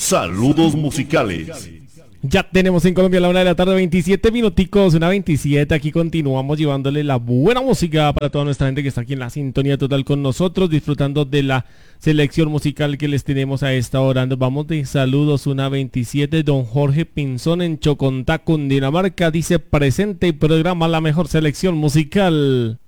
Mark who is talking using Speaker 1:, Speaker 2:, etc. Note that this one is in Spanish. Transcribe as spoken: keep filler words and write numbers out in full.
Speaker 1: Saludos musicales.
Speaker 2: Ya tenemos en Colombia la una de la tarde, veintisiete minuticos, una veintisiete. Aquí continuamos llevándole la buena música para toda nuestra gente que está aquí en la sintonía total con nosotros, disfrutando de la selección musical que les tenemos a esta hora. Nos vamos de saludos, una veintisiete. Don Jorge Pinzón en Chocontá, Cundinamarca, dice presente y programa la mejor selección musical.